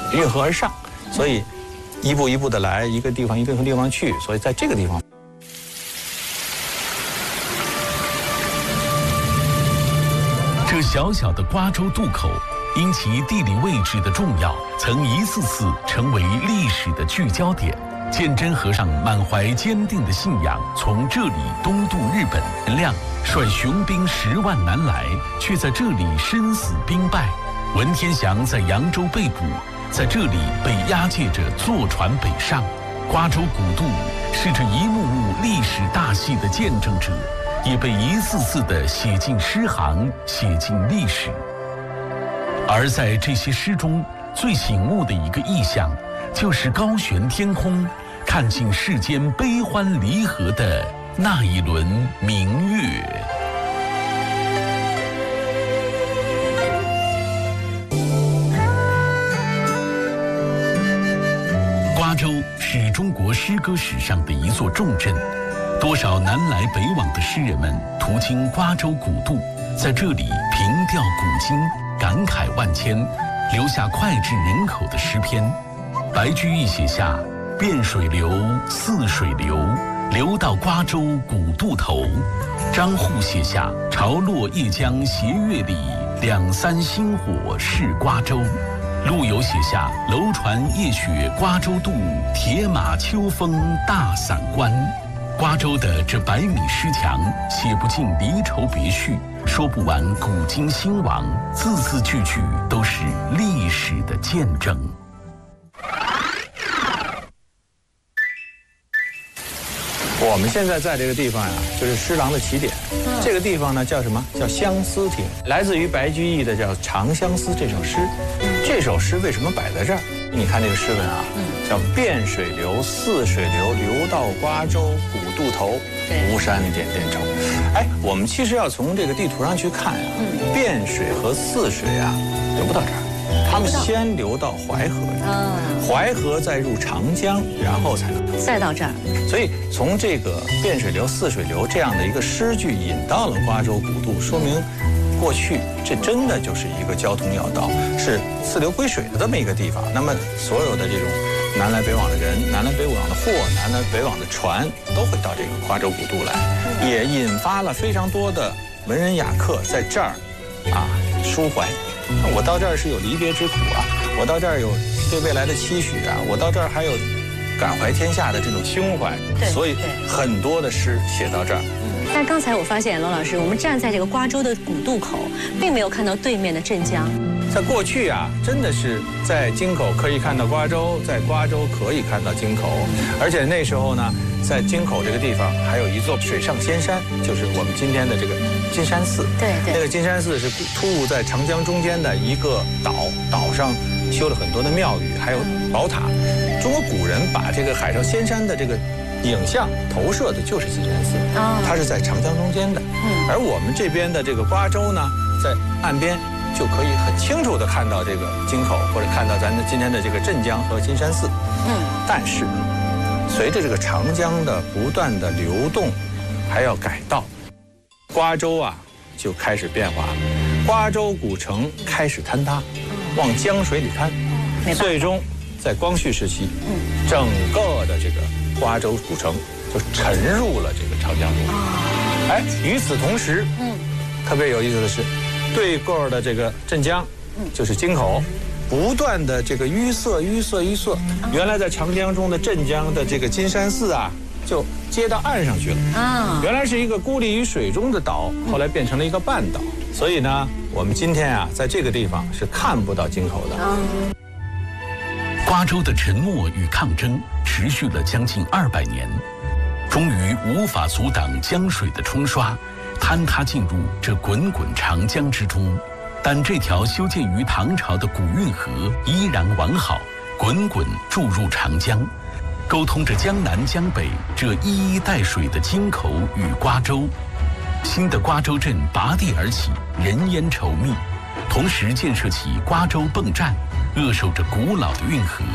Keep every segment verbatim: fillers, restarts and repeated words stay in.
运河而上，所以一步一步的来，一个地方一个地方去，所以在这个地方。 这小小的瓜州渡口，因其地理位置的重要，曾一次次成为历史的聚焦点。鉴真和尚满怀坚定的信仰，从这里东渡日本。陈亮率雄兵十万南来，却在这里身死兵败。文天祥在扬州被捕，在这里被押解着坐船北上。瓜州古渡是这一幕幕历史大戏的见证者，也被一次次地写进诗行，写进历史。而在这些诗中，最醒目的一个意象，就是高悬天空，看尽世间悲欢离合的那一轮明月。瓜州是中国诗歌史上的一座重镇，多少南来北往的诗人们途经瓜州古渡，在这里凭吊古今，感慨万千，留下脍炙人口的诗篇。白居易写下“汴水流，泗水流，流到瓜州古渡头”。张祜写下“潮落夜江斜月里，两三星火是瓜州”。陆游写下“楼船夜雪瓜洲渡，铁马秋风大散关”。瓜州的这百米诗墙，写不尽离愁别绪，说不完古今兴亡，字字句句都是历史的见证。 我们现在在这个地方呀、啊，就是诗廊的起点。嗯、这个地方呢叫什么？叫相思亭，来自于白居易的叫《长相思》这首诗。这首诗为什么摆在这儿？你看这个诗文啊，叫“汴水流，泗水流，流到瓜州古渡头，吴山点点愁”。哎，我们其实要从这个地图上去看呀、啊，汴水和泗水啊流不到这儿。他们先流到淮河，嗯，淮河再入长江，然后才能再到这儿。 所以从这个汴水流、泗水流这样的一个诗句引到了瓜州古渡，说明过去这真的就是一个交通要道，是四流归水的这么一个地方。那么所有的这种南来北往的人、南来北往的货、南来北往的船，都会到这个瓜州古渡来，也引发了非常多的文人雅客在这儿啊抒怀。我到这儿是有离别之苦啊，我到这儿有对未来的期许啊，我到这儿还有感怀天下的这种胸怀，所以很多的诗写到这儿。 但刚才我发现，罗老师，我们站在这个瓜州的古渡口，并没有看到对面的镇江。 在过去啊，真的是在京口可以看到瓜州，在瓜州可以看到京口，而且那时候呢，在京口这个地方还有一座水上仙山，就是我们今天的这个金山寺。 对对， 那个金山寺是突兀在长江中间的一个岛，岛上修了很多的庙宇，还有宝塔。中国古人把这个海上仙山的这个影像投射的就是金山寺，它是在长江中间的。而我们这边的这个瓜州呢，在岸边就可以很清楚地看到这个京口，或者看到咱的今天的这个镇江和金山寺。嗯，但是随着这个长江的不断的流动，还要改道，瓜州啊就开始变化了。瓜州古城开始坍塌，往江水里坍，最终在光绪时期，整个的这个瓜州古城就沉入了这个长江中。哎，与此同时，嗯，特别有意思的是，对过的这个镇江，就是京口，不断的这个淤塞、淤塞、淤塞。原来在长江中的镇江的这个金山寺啊，就接到岸上去了。啊，原来是一个孤立于水中的岛，后来变成了一个半岛。所以呢，我们今天啊，在这个地方是看不到京口的。 瓜州的沉默与抗争持续了将近二百年，终于无法阻挡江水的冲刷，坍塌进入这滚滚长江之中。但这条修建于唐朝的古运河依然完好，滚滚注入长江，沟通着江南江北这一衣带水的京口与瓜州。新的瓜州镇拔地而起，人烟稠密，同时建设起瓜州泵站，扼守着古老的运河。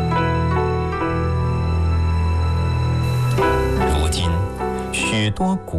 如今，许多古